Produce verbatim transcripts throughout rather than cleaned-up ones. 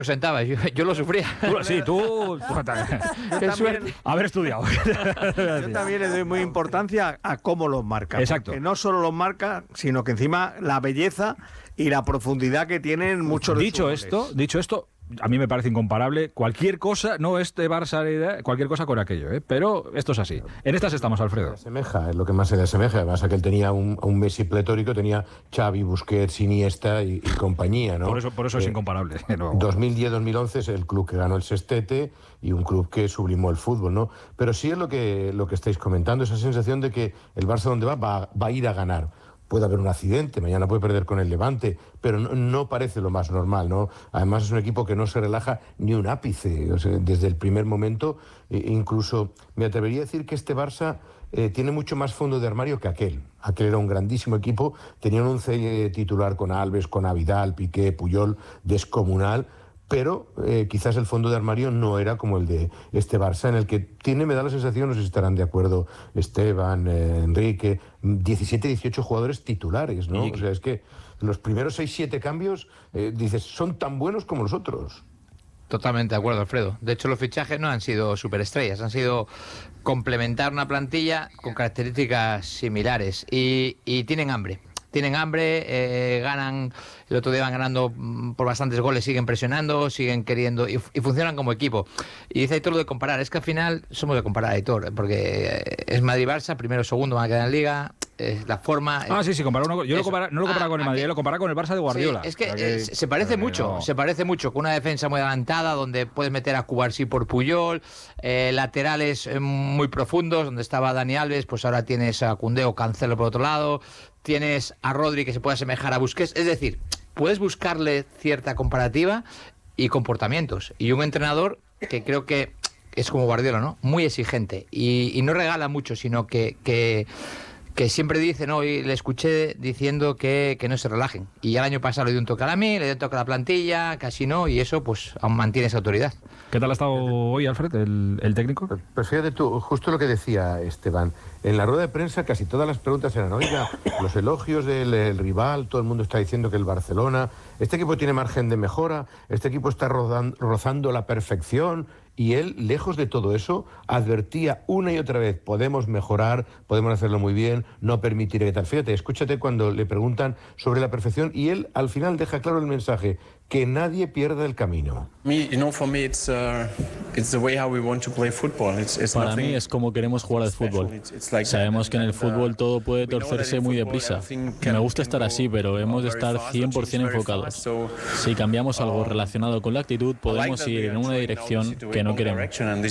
Lo sentaba, yo, yo lo sufría. Tú, sí, tú... Qué suerte. Haber estudiado. Yo también le doy muy importancia a cómo los marca. Exacto. Que no solo los marca, sino que encima la belleza y la profundidad que tienen muchos de Dicho sus esto, goles. dicho esto, a mí me parece incomparable cualquier cosa, no este Barça, cualquier cosa con aquello, ¿eh? Pero esto es así. En estas estamos, Alfredo. Se asemeja, es lo que más se le asemeja. Además, que él tenía un, un Messi pletórico, tenía Xavi, Busquets, Iniesta y, y compañía, ¿no? Por eso, por eso Eh, es incomparable. No. dos mil diez dos mil once es el club que ganó el sextete y un club que sublimó el fútbol, ¿no? Pero sí es lo que, lo que estáis comentando, esa sensación de que el Barça donde va, va, va a ir a ganar. Puede haber un accidente, mañana puede perder con el Levante, pero no, no parece lo más normal, ¿no? Además es un equipo que no se relaja ni un ápice, o sea, desde el primer momento, eh, incluso me atrevería a decir que este Barça eh, tiene mucho más fondo de armario que aquel. Aquel era un grandísimo equipo, tenía un once titular con Alves, con Avidal, Piqué, Puyol, descomunal, pero eh, quizás el fondo de armario no era como el de este Barça, en el que tiene, me da la sensación, no sé si estarán de acuerdo Esteban, eh, Enrique, diecisiete, dieciocho jugadores titulares, ¿no? Y... O sea, es que los primeros seis, siete cambios, eh, dices, son tan buenos como los otros. Totalmente de acuerdo, Alfredo. De hecho, los fichajes no han sido superestrellas, han sido complementar una plantilla con características similares y, y tienen hambre. Tienen hambre, eh, ganan, el otro día van ganando por bastantes goles, siguen presionando, siguen queriendo y, y funcionan como equipo. Y dice Aitor lo de comparar, es que al final somos de comparar, Aitor, porque es Madrid-Barça, primero o segundo van a quedar en Liga, es la forma... Ah, sí, sí, comparar uno, yo lo compara, no lo compara ah, con el Madrid, aquí, lo compara con el Barça de Guardiola. Sí, es que, que eh, se parece mucho, no. se parece mucho, con una defensa muy adelantada, donde puedes meter a Cubarsí por Puyol, eh, laterales eh, muy profundos, donde estaba Dani Alves, pues ahora tienes a Koundé o Cancelo por otro lado, tienes a Rodri que se puede asemejar a Busquets, es decir, puedes buscarle cierta comparativa y comportamientos, y un entrenador que creo que es como Guardiola, ¿no? Muy exigente, y, y no regala mucho, sino que... que que siempre dice, ¿no? Y le escuché diciendo que, que no se relajen. Y el año pasado le dio un toque a mí, le dio un toque a la plantilla, casi no, y eso pues aún mantiene esa autoridad. ¿Qué tal ha estado hoy, Alfred, el, el técnico? Pues, pues fíjate tú, justo lo que decía Esteban. En la rueda de prensa casi todas las preguntas eran, oiga, los elogios del el rival, todo el mundo está diciendo que el Barcelona, este equipo tiene margen de mejora, este equipo está rozando, rozando la perfección. Y él, lejos de todo eso, advertía una y otra vez, podemos mejorar, podemos hacerlo muy bien, no permitir que tal. Fíjate, escúchate cuando le preguntan sobre la perfección y él al final deja claro el mensaje, que nadie pierda el camino. Para mí es como queremos jugar al fútbol. Sabemos que en el fútbol todo puede torcerse muy deprisa. Me gusta estar así, pero hemos de estar cien por ciento enfocados. Si cambiamos algo relacionado con la actitud, podemos ir en una dirección que no queremos.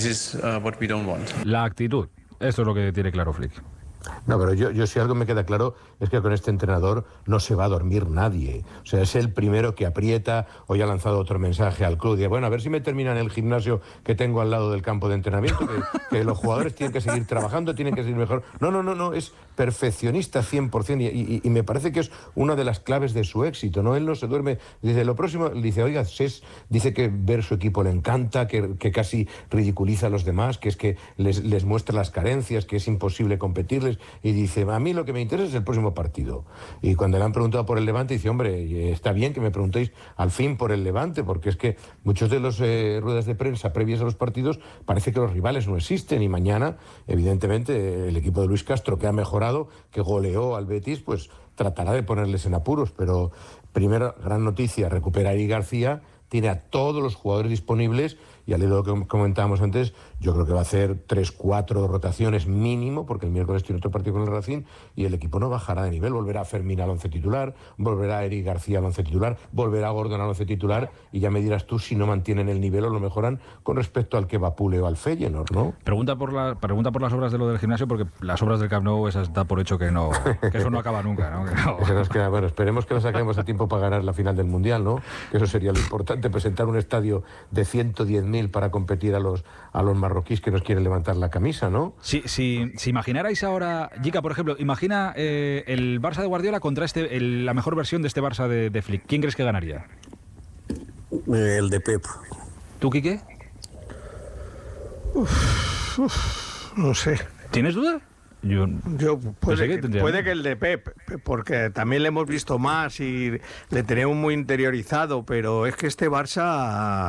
La actitud, eso es lo que tiene claro Flick. No, pero yo, yo si algo me queda claro es que con este entrenador no se va a dormir nadie. O sea, es el primero que aprieta. Hoy ha lanzado otro mensaje al club. Dice, bueno, a ver si me terminan el gimnasio que tengo al lado del campo de entrenamiento, que, que los jugadores tienen que seguir trabajando, tienen que seguir mejor. No, no, no, no, es perfeccionista cien por ciento y, y, y me parece que es una de las claves de su éxito, ¿no? Él no se duerme. Dice, lo próximo, dice, oiga, es, dice que ver su equipo le encanta, que, que casi ridiculiza a los demás, que es que les, les muestra las carencias, que es imposible competirles. Y dice, a mí lo que me interesa es el próximo partido. Y cuando le han preguntado por el Levante, dice, hombre, está bien que me preguntéis al fin por el Levante, porque es que muchos de los eh, ruedas de prensa previas a los partidos parece que los rivales no existen. Y mañana, evidentemente, el equipo de Luis Castro, que ha mejorado, que goleó al Betis, pues tratará de ponerles en apuros. Pero, primera gran noticia, recupera a Eric García, tiene a todos los jugadores disponibles. Y al hilo de lo que comentábamos antes, yo creo que va a hacer tres, cuatro rotaciones mínimo, porque el miércoles tiene otro partido con el Racing, y el equipo no bajará de nivel. Volverá Fermín al once titular, volverá Eric García al once titular, volverá Gordon al once titular, y ya me dirás tú si no mantienen el nivel o lo mejoran con respecto al que Vapule o al Feyenoord, ¿no? Pregunta por la pregunta por las obras de lo del gimnasio, porque las obras del Camp Nou, esas da por hecho que no, que eso no acaba nunca, ¿no? Que no. Eso nos queda, bueno, esperemos que lo saquemos a tiempo para ganar la final del Mundial, ¿no? Que eso sería lo importante, presentar un estadio de ciento diez mil para competir a los a los marroquíes que nos quieren levantar la camisa, ¿no? Si, si, si imaginarais ahora, Jica, por ejemplo, imagina eh, el Barça de Guardiola contra este el, la mejor versión de este Barça de, de Flick. ¿Quién crees que ganaría? El de Pep. ¿Tú, Quique? Uf, uf, no sé. ¿Tienes duda? Yo, Yo puede, que que, tendría puede más. que el de Pep, porque también le hemos visto más y le tenemos muy interiorizado, pero es que este Barça